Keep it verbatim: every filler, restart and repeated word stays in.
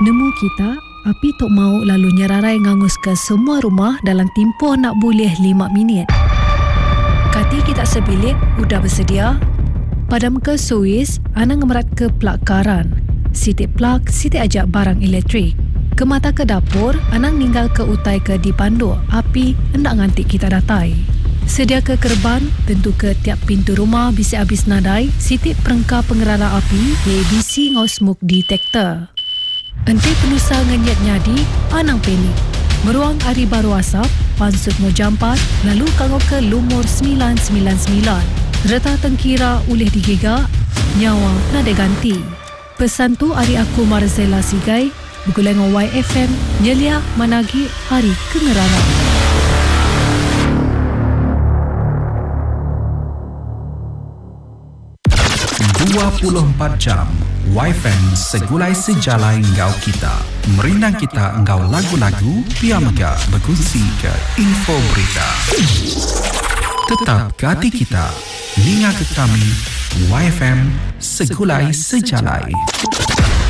Nemu kita, api tok mau lalu nyerarai ngangus ke semua rumah dalam tempoh nak boleh lima minit. Kati kita sebilik, udah bersedia? Padam ke Suis, Anang ngemerat ke plug karan. Sitik plug, sitik ajak barang elektrik. Ke mata ke dapur, Anang ninggal ke utai ke dipandu. Api hendak ngantik kita datai. Sedia ke kerban, tentu ke tiap pintu rumah bisa habis nadai, sitik perengkah pengerara api, A B C ngau smoke detector. Enti penusa ngenyat nyadi, Anang pelik. Meruang hari baru asap, pansut mau jampat, lalu kangau ke lumur sembilan sembilan sembilan. Reta tengkira ulih digigak, nyawa nada ganti. Pesan tu hari aku Marzela Sigai, bergulengan Y F M, nyelia managi hari kengerara. dua puluh empat jam Y F M segulai sejalai engkau kita. Merindang kita engkau lagu-lagu, biar megah berkongsi ke info berita. Tetap ke hati kita, linga ke kami Y F M segulai sejalai.